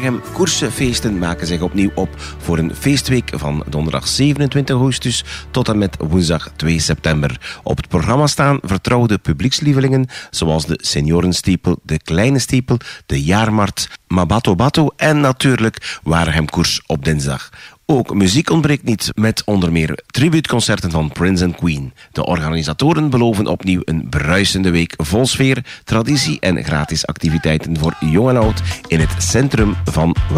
Waregem Koersenfeesten maken zich opnieuw op voor een feestweek van donderdag 27 augustus tot en met woensdag 2 september. Op het programma staan vertrouwde publiekslievelingen zoals de seniorenstiepel, de kleine stiepel, de jaarmarkt, Mabato Bato en natuurlijk Waregem Koers op dinsdag. Ook muziek ontbreekt niet, met onder meer tribuutconcerten van Prince and Queen. De organisatoren beloven opnieuw een bruisende week vol sfeer, traditie en gratis activiteiten voor jong en oud in het centrum van